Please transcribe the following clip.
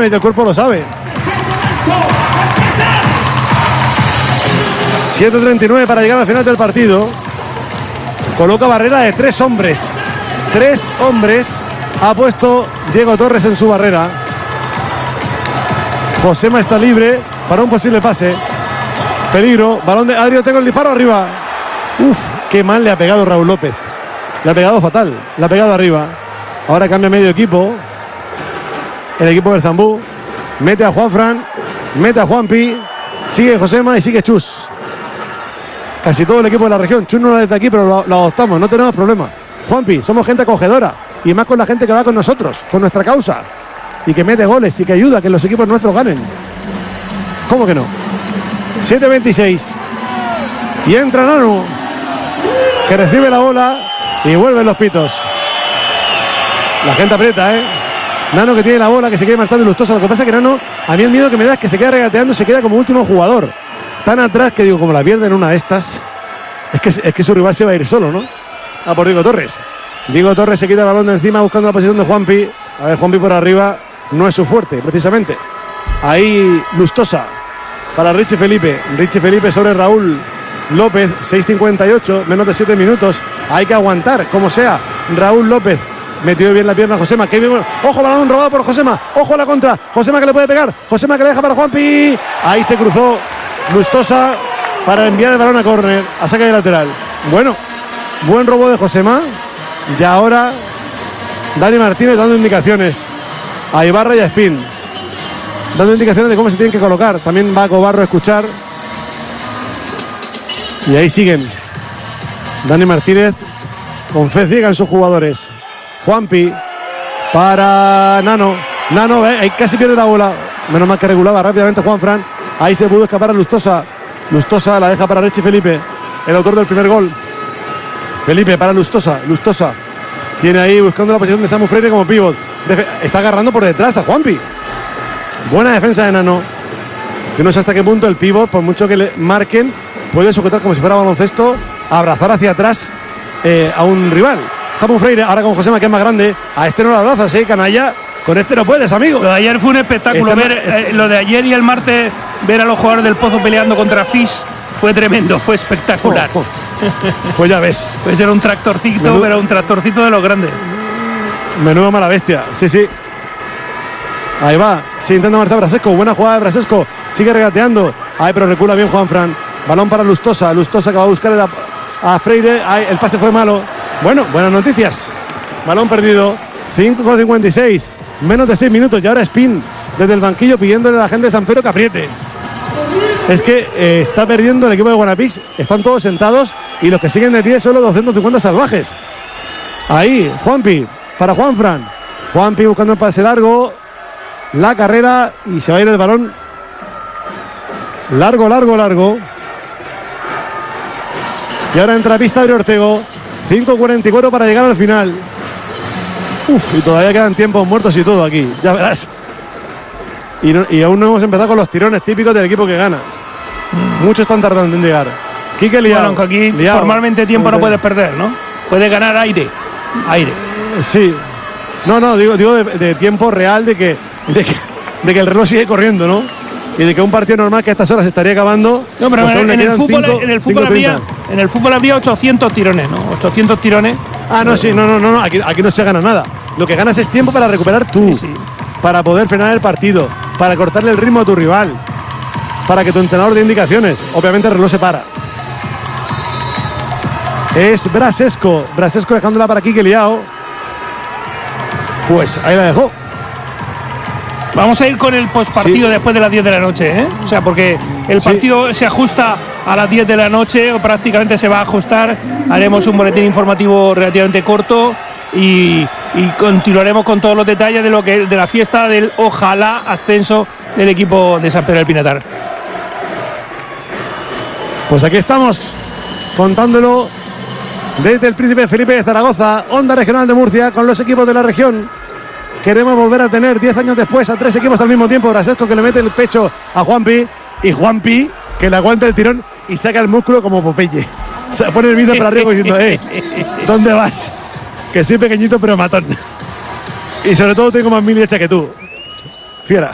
lesiones y el cuerpo lo sabe. 7:39 para llegar al final del partido. Coloca barrera de 3 hombres. 3 hombres ha puesto Diego Torres en su barrera. Josema está libre para un posible pase. Peligro, balón de Adri Ortega, el disparo arriba. Uf, qué mal le ha pegado Raúl López. Le ha pegado fatal, le ha pegado arriba. Ahora cambia medio equipo. El equipo del Zambú. Mete a Juanfran, mete a Juanpi. Sigue Josema y sigue Chus. Casi todo el equipo de la región. Chus no lo desde aquí, pero lo adoptamos, no tenemos problema. Juanpi, somos gente acogedora. Y más con la gente que va con nosotros, con nuestra causa. Y que mete goles y que ayuda a que los equipos nuestros ganen. ¿Cómo que no? 7:26. Y entra Nano, que recibe la bola y vuelven los pitos. La gente aprieta, Nano que tiene la bola, que se quiere marchar de Lustosa. Lo que pasa es que Nano, a mí el miedo que me da es que se queda regateando y se queda como último jugador. Tan atrás que digo, como la pierden una de estas, es que su rival se va a ir solo, ¿no? A por Diego Torres. Diego Torres se quita el balón de encima buscando la posición de Juanpi. A ver, Juanpi por arriba no es su fuerte, precisamente. Ahí Lustosa para Richie Felipe. Richie Felipe sobre Raúl López. 6:58, menos de 7 minutos. Hay que aguantar, como sea. Raúl López metió bien la pierna a Josema. Qué bien. Ojo, balón robado por Josema. Ojo a la contra. Josema que le puede pegar. Josema que le deja para Juanpi. Ahí se cruzó Lustosa para enviar el balón a córner, a saque de lateral. Bueno, buen robo de Josema. Y ahora Dani Martínez dando indicaciones a Ibarra y a Espín, dando indicaciones de cómo se tienen que colocar. También va a Cobarro a escuchar. Y ahí siguen Dani Martínez con fe ciega en sus jugadores. Juanpi para Nano. Nano, ahí casi pierde la bola. Menos mal que regulaba rápidamente Juanfran. Ahí se pudo escapar a Lustosa. Lustosa la deja para Richie Felipe, el autor del primer gol. Felipe para Lustosa. Lustosa tiene ahí buscando la posición de Samu Freire como pívot. Está agarrando por detrás a Juanpi. Buena defensa de Nano. Yo no sé hasta qué punto el pívot, por mucho que le marquen, puede sujetar como si fuera baloncesto, abrazar hacia atrás a un rival. Samu Freire ahora con Josema, que es más grande. A este no lo abrazas, canalla. Con este no puedes, amigo. Lo de ayer fue un espectáculo. Lo de ayer y el martes, ver a los jugadores del Pozo peleando contra Fish fue tremendo, fue espectacular. Pues ya ves. Puede ser un tractorcito, pero un tractorcito de los grandes. Menuda mala bestia, sí. Ahí va, sí, intenta marchar Brasesco. Buena jugada de Brasesco. Sigue regateando. Ahí, pero recula bien Juanfran. Balón para Lustosa. Lustosa que va a buscar a Freire. Ahí, el pase fue malo. Bueno, buenas noticias. Balón perdido. 5:56. Menos de 6 minutos. Y ahora Espín desde el banquillo pidiéndole a la gente de San Pedro que apriete. Es que está perdiendo el equipo de Guanapix. Están todos sentados y los que siguen de pie son los 250 salvajes. Ahí, Juanpi para Juanfran. Juanpi buscando el pase largo. La carrera y se va a ir el balón. Largo. Y ahora entra a pista Adri Ortego. 5:44 para llegar al final. Y todavía quedan tiempos muertos y todo aquí. Ya verás. Y aún no hemos empezado con los tirones típicos del equipo que gana. Muchos están tardando en llegar. Quique Liao. Bueno, aquí Liao. Formalmente tiempo no puedes perder, ¿no? Puedes ganar aire. Sí. No, digo de tiempo real de que el reloj sigue corriendo, ¿no? Y de que un partido normal que a estas horas estaría acabando. No, pero pues en el fútbol habría 800 tirones, ¿no? 800 tirones. No. Aquí no se gana nada. Lo que ganas es tiempo para recuperar tú. Sí. Para poder frenar el partido, para cortarle el ritmo a tu rival, para que tu entrenador dé indicaciones. Obviamente el reloj se para. Es Brasesco dejándola para Quique Liao. Pues ahí la dejó. Vamos a ir con el postpartido después de las 10 de la noche, O sea, porque el partido se ajusta a las 10 de la noche, o prácticamente se va a ajustar. Haremos un boletín informativo relativamente corto y continuaremos con todos los detalles de la fiesta del ojalá ascenso del equipo de San Pedro del Pinatar. Pues aquí estamos contándolo desde el Príncipe Felipe de Zaragoza, Onda Regional de Murcia, con los equipos de la región. Queremos volver a tener 10 años después a 3 equipos al mismo tiempo. Brasesco que le mete el pecho a Juanpi, y Juanpi que le aguanta el tirón y saca el músculo como Popeye. Se pone el vídeo para arriba diciendo, ¿dónde vas? Que soy pequeñito pero matón. Y sobre todo tengo más mil hecha que tú. Fiera.